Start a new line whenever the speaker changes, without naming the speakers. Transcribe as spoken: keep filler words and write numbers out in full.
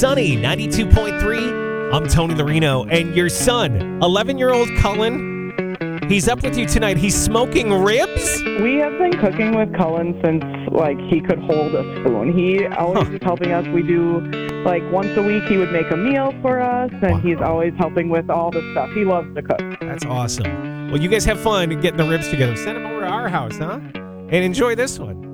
Sunny, ninety-two point three. I'm Tony Larino, and your son, eleven-year-old Cullen, he's up with you tonight. He's smoking ribs?
We have been cooking with Cullen since, like, he could hold a spoon. He always
Huh.
is helping us. We do, like, once a week he would make a meal for us, and
Wow.
he's always helping with all the stuff. He loves to cook.
That's awesome. Well, you guys have fun getting the ribs together. Send them over to our house, huh? And enjoy this one.